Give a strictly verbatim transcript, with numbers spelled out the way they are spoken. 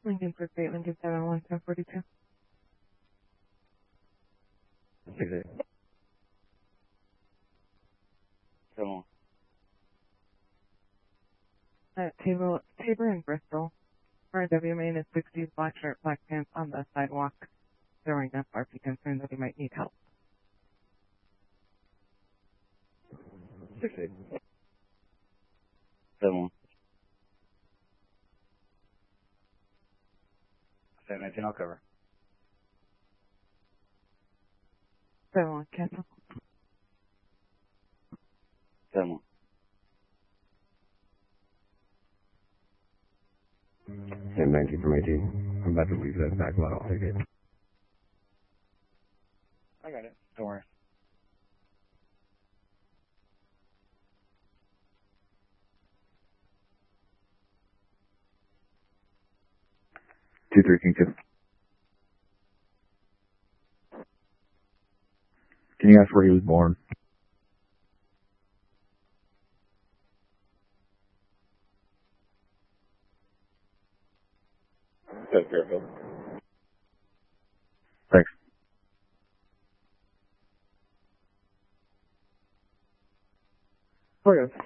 Lincoln for State, Lincoln seven one ten forty-two. six eight. seven one. Uh, Tabor, Tabor and Bristol. R W main is sixties, black shirt, black pants on the sidewalk. Throwing up R P concerned that he might need help. six eight. seven one. seven nineteen, I'll cover. seven one, cancel. seven one. seven nineteen from eighteen. I'm about to leave that back lot. I'll take it. I got it. Don't worry. two three King two. Can you ask where he was born? That's Fairfield. Thanks. Okay.